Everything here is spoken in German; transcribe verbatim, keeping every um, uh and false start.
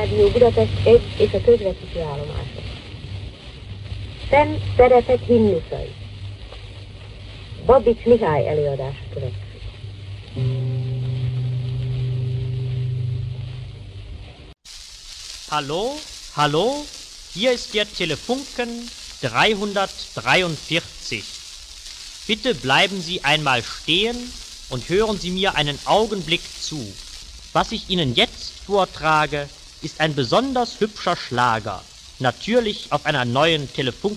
Rádió Budapest egy és a közvetítő állomások. Fenn szerepet himnuszai. Babics Mihály előadása következik. Hallo, hallo, hier ist der Telefunken dreihundertdreiundvierzig. Bitte bleiben Sie einmal stehen und hören Sie mir einen Augenblick zu. Was ich Ihnen jetzt vortrage, ist ein besonders hübscher Schlager, natürlich auf einer neuen Telefunken